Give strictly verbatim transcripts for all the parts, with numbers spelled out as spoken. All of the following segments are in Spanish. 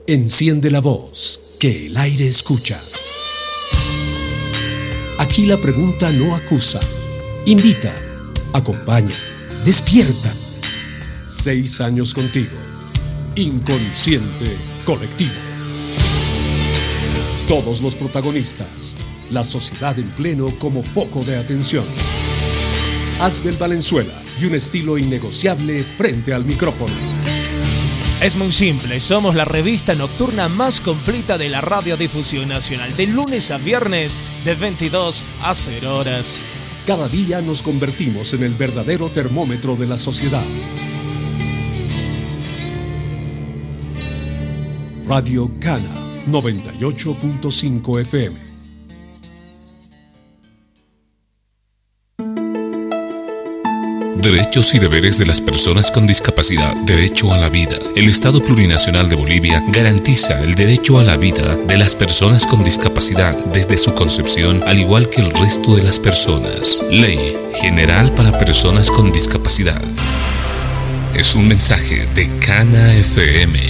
Enciende la voz, que el aire escucha. Aquí la pregunta no acusa. Invita, acompaña, despierta. Seis años contigo. Inconsciente colectivo. Todos los protagonistas. La sociedad en pleno como foco de atención. Asbel Valenzuela y un estilo innegociable frente al micrófono. Es muy simple, somos la revista nocturna más completa de la radiodifusión nacional, de lunes a viernes, de veintidós a cero horas. Cada día nos convertimos en el verdadero termómetro de la sociedad. Radio Cana, noventa y ocho punto cinco F M. Derechos y deberes de las personas con discapacidad. Derecho a la vida. El Estado Plurinacional de Bolivia garantiza el derecho a la vida de las personas con discapacidad desde su concepción, al igual que el resto de las personas. Ley General para Personas con Discapacidad. Es un mensaje de Cana F M.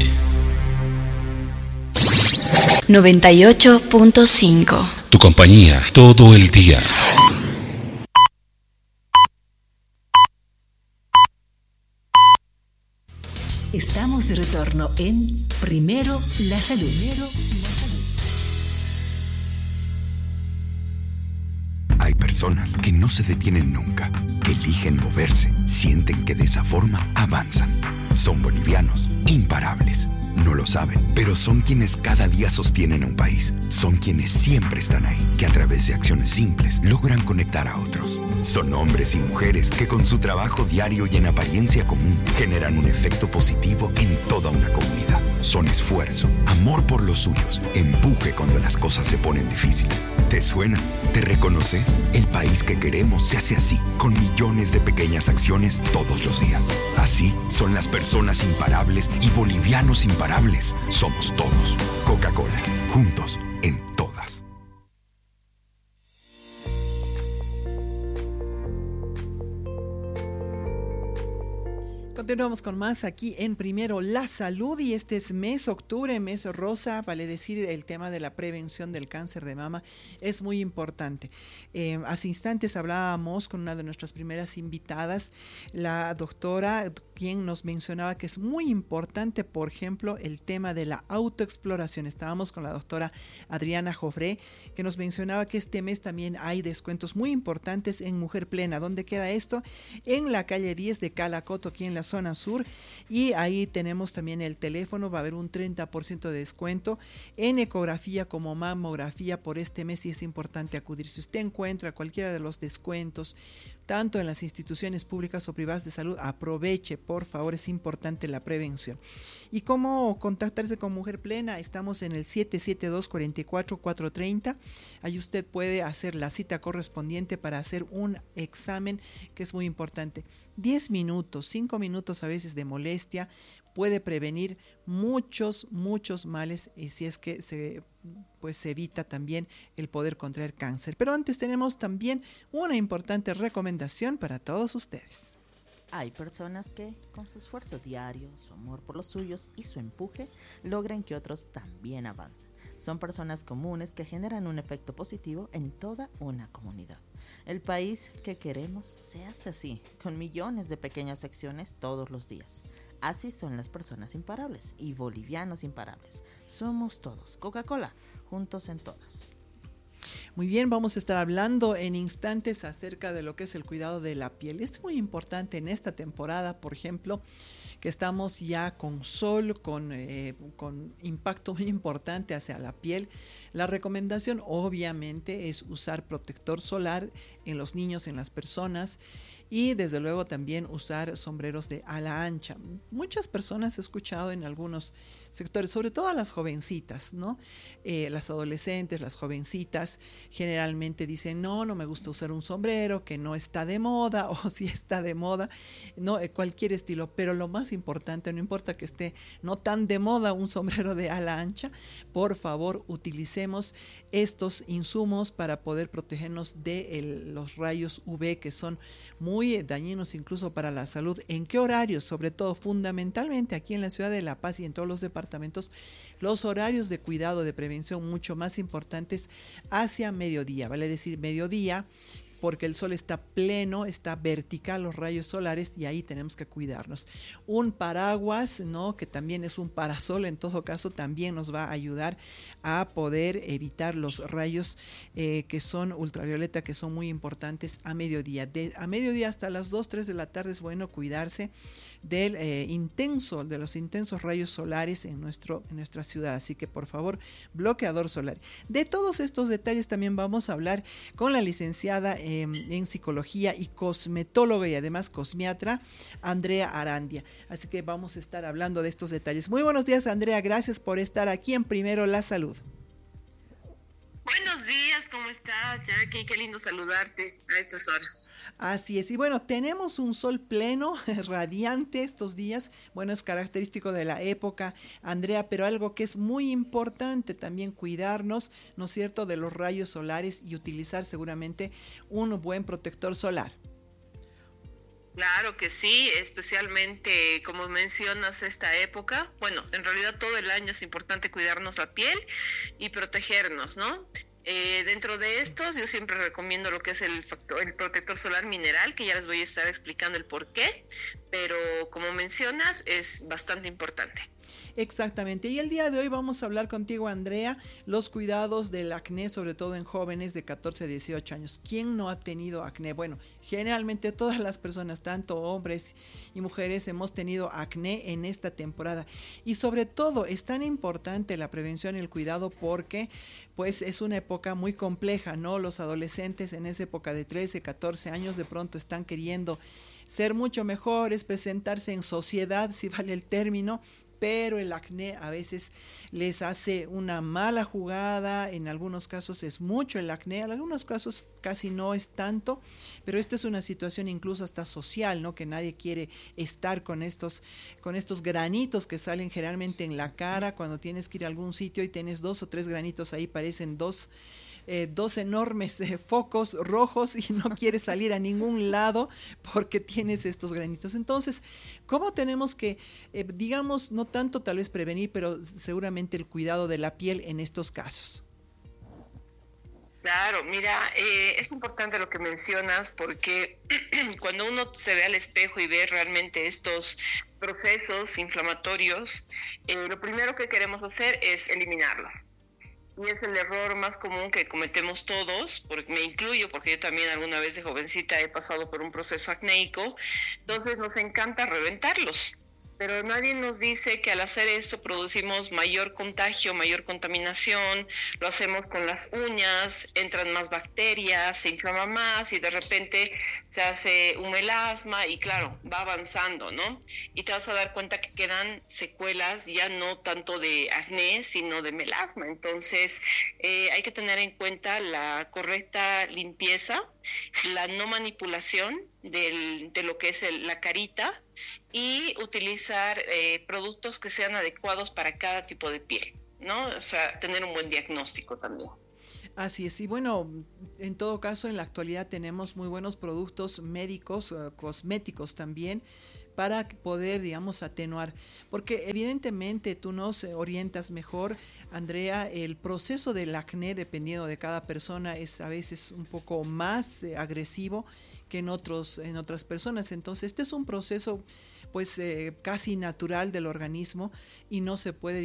noventa y ocho punto cinco. Tu compañía todo el día. Estamos de retorno en Primero la Salud. Primero la Salud. Hay personas que no se detienen nunca, que eligen moverse, sienten que de esa forma avanzan. Son bolivianos, imparables. No lo saben, pero son quienes cada día sostienen a un país. Son quienes siempre están ahí, que a través de acciones simples logran conectar a otros. Son hombres y mujeres que con su trabajo diario y en apariencia común generan un efecto positivo en toda una comunidad. Son esfuerzo, amor por los suyos, empuje cuando las cosas se ponen difíciles. ¿Te suena? ¿Te reconoces? El país que queremos se hace así, con millones de pequeñas acciones todos los días. Así son las personas imparables y bolivianos imparables. Somos todos. Coca-Cola, juntos en todas. Continuamos con más aquí en Primero la Salud, y este es mes octubre, mes rosa, vale decir el tema de la prevención del cáncer de mama es muy importante. Eh, hace instantes hablábamos con una de nuestras primeras invitadas, la doctora, quien nos mencionaba que es muy importante, por ejemplo, el tema de la autoexploración. Estábamos con la doctora Adriana Jofré, que nos mencionaba que este mes también hay descuentos muy importantes en Mujer Plena. ¿Dónde queda esto? En la calle diez de Calacoto, aquí en la zona sur, y ahí tenemos también el teléfono. Va a haber un treinta por ciento de descuento en ecografía como mamografía por este mes, y es importante acudir. Si usted encuentra cualquiera de los descuentos, tanto en las instituciones públicas o privadas de salud, aproveche, por favor, es importante la prevención. ¿Y cómo contactarse con Mujer Plena? Estamos en el siete siete dos, cuatro cuatro, cuatro tres cero. Ahí usted puede hacer la cita correspondiente para hacer un examen que es muy importante. diez minutos, cinco minutos a veces de molestia puede prevenir muchos, muchos males, y si es que se, pues se evita también el poder contraer cáncer. Pero antes tenemos también una importante recomendación para todos ustedes. Hay personas que, con su esfuerzo diario, su amor por los suyos y su empuje, logran que otros también avancen. Son personas comunes que generan un efecto positivo en toda una comunidad. El país que queremos se hace así, con millones de pequeñas acciones todos los días. Así son las personas imparables y bolivianos imparables. Somos todos. Coca-Cola, juntos en todas. Muy bien, vamos a estar hablando en instantes acerca de lo que es el cuidado de la piel. Es muy importante en esta temporada, por ejemplo, que estamos ya con sol, con, eh, con impacto muy importante hacia la piel. La recomendación obviamente es usar protector solar en los niños, en las personas, y desde luego también usar sombreros de ala ancha. Muchas personas he escuchado en algunos sectores, sobre todo a las jovencitas, ¿no? Eh, las adolescentes, las jovencitas, generalmente dicen, no, no me gusta usar un sombrero, que no está de moda, o si está de moda, no, eh, cualquier estilo. Pero lo más importante, no importa que esté no tan de moda un sombrero de ala ancha, por favor utilicemos estos insumos para poder protegernos de el, los rayos U V, que son muy muy dañinos incluso para la salud. ¿En qué horarios? Sobre todo, fundamentalmente aquí en la ciudad de La Paz y en todos los departamentos, los horarios de cuidado, de prevención mucho más importantes hacia mediodía, vale decir mediodía, porque el sol está pleno, está vertical los rayos solares y ahí tenemos que cuidarnos. Un paraguas, ¿no?, que también es un parasol, en todo caso también nos va a ayudar a poder evitar los rayos eh, que son ultravioleta, que son muy importantes a mediodía. De, a mediodía hasta las dos, tres de la tarde es bueno cuidarse del eh, intenso, de los intensos rayos solares en, nuestro, en nuestra ciudad. Así que por favor, bloqueador solar. De todos estos detalles también vamos a hablar con la licenciada eh, en psicología y cosmetóloga y además cosmiatra, Andrea Arandia. Así que vamos a estar hablando de estos detalles. Muy buenos días, Andrea. Gracias por estar aquí en Primero la Salud. Buenos días, ¿cómo estás, Jackie? Qué lindo saludarte a estas horas. Así es, y bueno, tenemos un sol pleno, radiante estos días. Bueno, es característico de la época, Andrea, pero algo que es muy importante también cuidarnos, ¿no es cierto?, de los rayos solares y utilizar seguramente un buen protector solar. Claro que sí, especialmente como mencionas esta época. Bueno, en realidad todo el año es importante cuidarnos la piel y protegernos, ¿no? Eh, dentro de estos yo siempre recomiendo lo que es el, factor, el protector solar mineral, que ya les voy a estar explicando el por qué, pero como mencionas es bastante importante. Exactamente, y el día de hoy vamos a hablar contigo, Andrea, los cuidados del acné, sobre todo en jóvenes de catorce a dieciocho años. ¿Quién no ha tenido acné? Bueno, generalmente todas las personas, tanto hombres y mujeres, hemos tenido acné en esta temporada. Y sobre todo es tan importante la prevención y el cuidado porque pues es una época muy compleja, ¿no? Los adolescentes en esa época de trece, catorce años de pronto están queriendo ser mucho mejores, presentarse en sociedad, si vale el término, pero el acné a veces les hace una mala jugada. En algunos casos es mucho el acné, en algunos casos casi no es tanto, pero esta es una situación incluso hasta social, ¿no?, que nadie quiere estar con estos, con estos granitos que salen generalmente en la cara cuando tienes que ir a algún sitio y tienes dos o tres granitos ahí, parecen dos Eh, dos enormes eh, focos rojos y no quieres salir a ningún lado porque tienes estos granitos. Entonces, ¿cómo tenemos que, eh, digamos, no tanto tal vez prevenir, pero seguramente el cuidado de la piel en estos casos? Claro, mira, eh, es importante lo que mencionas porque cuando uno se ve al espejo y ve realmente estos procesos inflamatorios, eh, lo primero que queremos hacer es eliminarlos. Y es el error más común que cometemos todos, porque me incluyo, porque yo también alguna vez de jovencita he pasado por un proceso acnéico, entonces nos encanta reventarlos. Pero nadie nos dice que al hacer esto producimos mayor contagio, mayor contaminación, lo hacemos con las uñas, entran más bacterias, se inflama más y de repente se hace un melasma y claro, va avanzando, ¿no? Y te vas a dar cuenta que quedan secuelas ya no tanto de acné, sino de melasma. Entonces eh, hay que tener en cuenta la correcta limpieza, la no manipulación del, de lo que es el, la carita y utilizar eh, productos que sean adecuados para cada tipo de piel, ¿no? O sea, tener un buen diagnóstico también. Así es, y bueno, en todo caso en la actualidad tenemos muy buenos productos médicos, uh, cosméticos también, para poder, digamos, atenuar, porque evidentemente tú nos orientas mejor, Andrea, el proceso del acné, dependiendo de cada persona, es a veces un poco más eh, agresivo que en otros, en otras personas. Entonces, este es un proceso, pues, eh, casi natural del organismo y no se puede